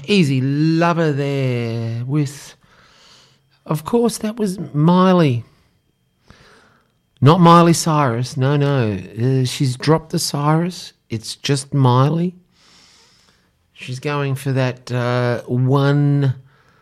Easy Lover there with, of course, that was Miley. Not Miley Cyrus, no. She's dropped the Cyrus. It's just Miley. She's going for that one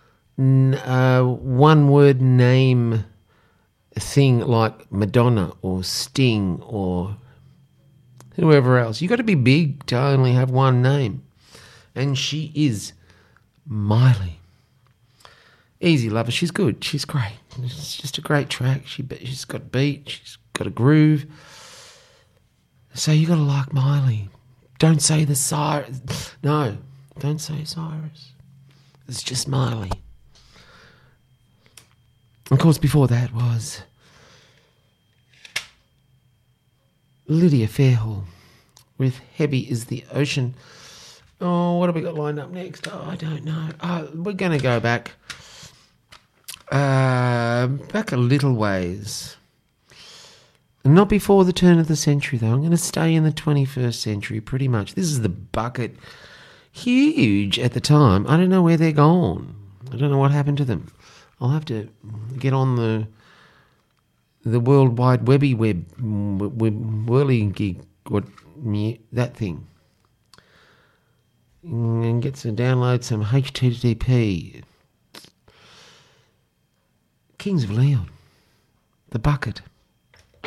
word name thing like Madonna or Sting or whoever else. You got to be big to only have one name. And she is Miley. Easy Lover. She's good. She's great. It's just a great track. She's got beat. She's got a groove. So you got to like Miley. Don't say the Cyrus. No, don't say Cyrus. It's just Miley. Of course, before that was Lydia Fairhall with Heavy is the Ocean. Oh, what have we got lined up next? Oh, I don't know. We're going to go back a little ways. Not before the turn of the century, though. I'm going to stay in the 21st century pretty much. This is the Bucket. Huge at the time. I don't know where they're gone. I don't know what happened to them. I'll have to get on the World Wide Webby web whirly gig, that thing, and get to download some HTTP. Kings of Leon, the Bucket.